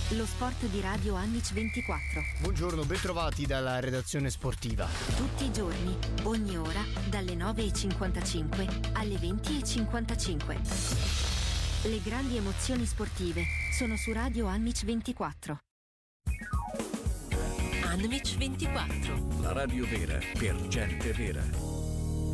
lo sport di Radio Annic 24. Buongiorno, bentrovati dalla redazione sportiva. Tutti i giorni, ogni ora, dalle 9:55 alle 20:55. Le grandi emozioni sportive sono su Radio Annic 24. Annic 24. La radio vera per gente vera.